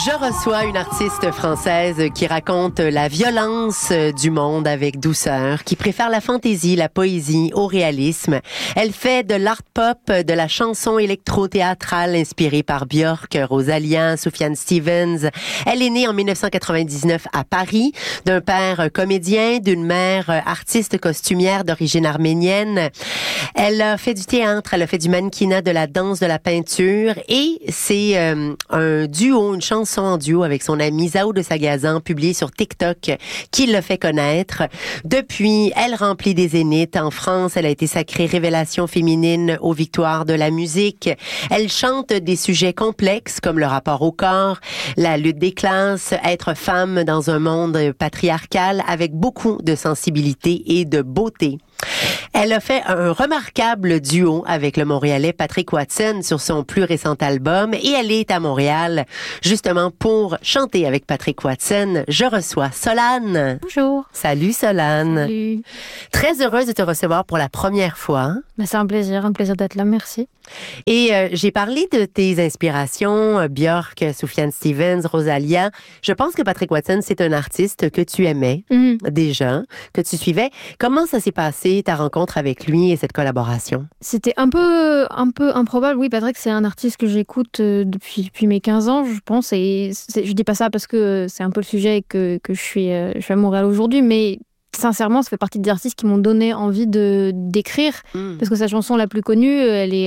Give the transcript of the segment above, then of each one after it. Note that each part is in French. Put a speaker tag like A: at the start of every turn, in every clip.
A: Je reçois une artiste française qui raconte la violence du monde avec douceur, qui préfère la fantaisie, la poésie au réalisme. Elle fait de l'art pop, de la chanson électro-théâtrale inspirée par Björk, Rosalia, Sufjan Stevens. Elle est née en 1999 à Paris, d'un père comédien, d'une mère artiste costumière d'origine arménienne. Elle a fait du théâtre, elle a fait du mannequinat, de la danse, de la peinture, et c'est un duo, une chanson en duo avec son ami Zao de Sagazan, publié sur TikTok, qui l'a fait connaître. Depuis, elle remplit des zéniths. En France, elle a été sacrée révélation féminine aux victoires de la musique. Elle chante des sujets complexes comme le rapport au corps, la lutte des classes, être femme dans un monde patriarcal avec beaucoup de sensibilité et de beauté. Elle a fait un remarquable duo avec le Montréalais Patrick Watson sur son plus récent album et elle est à Montréal justement pour chanter avec Patrick Watson. Je reçois Solane.
B: Bonjour.
A: Salut Solane.
B: Salut.
A: Très heureuse de te recevoir pour la première fois.
B: C'est un plaisir d'être là, merci.
A: Et j'ai parlé de tes inspirations, Björk, Sufjan Stevens, Rosalia. Je pense que Patrick Watson, c'est un artiste que tu aimais déjà, que tu suivais. Comment ça s'est passé, ta rencontre avec lui et cette collaboration?
B: C'était un peu improbable. Oui, Patrick, c'est un artiste que j'écoute depuis mes 15 ans, je pense. Et je dis pas ça parce que c'est un peu le sujet que je suis à Montréal aujourd'hui, mais sincèrement, ça fait partie des artistes qui m'ont donné envie d'écrire, parce que sa chanson la plus connue,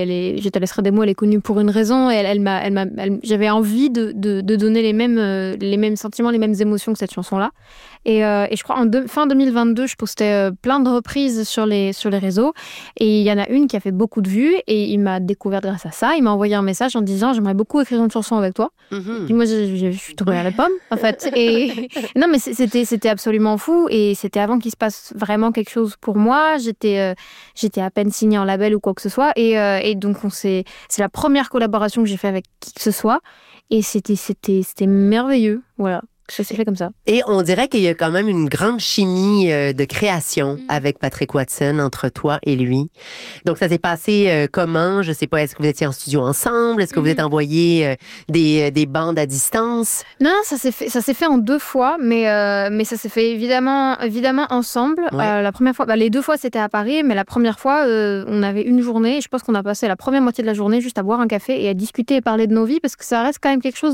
B: je te laisserai des mots, elle est connue pour une raison. Et j'avais envie de donner les mêmes sentiments, les mêmes émotions que cette chanson-là. Et je crois fin 2022, je postais plein de reprises sur les réseaux, et il y en a une qui a fait beaucoup de vues, et il m'a découvert grâce à ça. Il m'a envoyé un message en disant: j'aimerais beaucoup écrire une chanson avec toi. Puis moi, je suis tombée à la pomme, en fait. Et non, mais c'était absolument fou, et c'était avant qu'il se passe vraiment quelque chose pour moi. J'étais à peine signée en label ou quoi que ce soit, et donc c'est la première collaboration que j'ai fait avec qui que ce soit, et c'était merveilleux, voilà. Ça s'est fait comme ça.
A: Et on dirait qu'il y a quand même une grande chimie de création avec Patrick Watson entre toi et lui. Donc ça s'est passé comment? Je sais pas, est-ce que vous étiez en studio ensemble? Est-ce que vous êtes envoyé des bandes à distance?
B: Non, ça s'est fait en 2 fois, mais ça s'est fait évidemment ensemble.
A: Ouais.
B: La première fois, les 2 fois c'était à Paris, mais la première fois on avait une journée, et je pense qu'on a passé la première moitié de la journée juste à boire un café et à discuter et parler de nos vies, parce que ça reste quand même quelque chose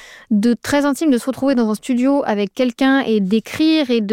B: de très intime de se retrouver dans un studio avec quelqu'un et d'écrire, et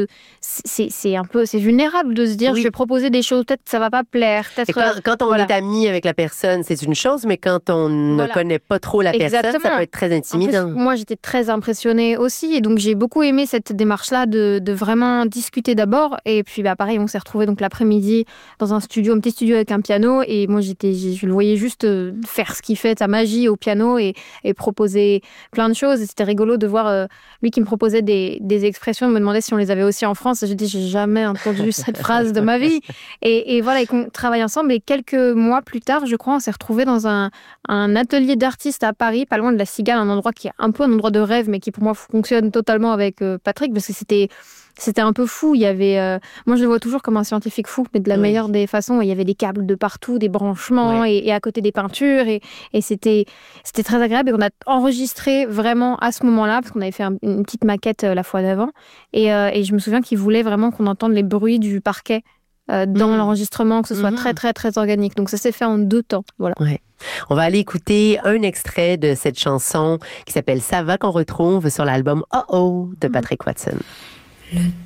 B: c'est vulnérable de se dire je vais proposer des choses, peut-être que ça va pas plaire, peut-être.
A: Quand on est ami avec la personne, c'est une chose, mais quand on ne connaît pas trop la personne, ça peut être très intimidant.
B: En plus, moi, j'étais très impressionnée aussi, et donc j'ai beaucoup aimé cette démarche-là de vraiment discuter d'abord, et puis pareil, on s'est retrouvés donc l'après-midi dans un petit studio avec un piano, et moi je le voyais juste faire ce qu'il fait, sa magie au piano, et proposer plein de choses, et c'était rigolo de voir lui qui me proposait des expressions, me demandait si on les avait aussi en France, et j'ai dit j'ai jamais entendu cette phrase de ma vie, et voilà, et qu'on travaille ensemble, et quelques mois plus tard, je crois, on s'est retrouvés dans un atelier d'artistes à Paris, pas loin de la Cigale, un endroit qui est un peu un endroit de rêve, mais qui pour moi fonctionne totalement avec Patrick, parce que c'était un peu fou. Il y avait, moi je le vois toujours comme un scientifique fou, mais de la meilleure des façons. Il y avait des câbles de partout, des branchements, et à côté des peintures, et c'était très agréable. Et on a enregistré vraiment à ce moment-là, parce qu'on avait fait une petite maquette la fois d'avant, et je me souviens qu'il voulait vraiment qu'on entende les bruits du parquet dans l'enregistrement, que ce soit très très très organique. Donc ça s'est fait en 2 temps, voilà.
A: Ouais. On va aller écouter un extrait de cette chanson qui s'appelle Ça va, qu'on retrouve sur l'album Oh Oh de Patrick Watson.
C: Le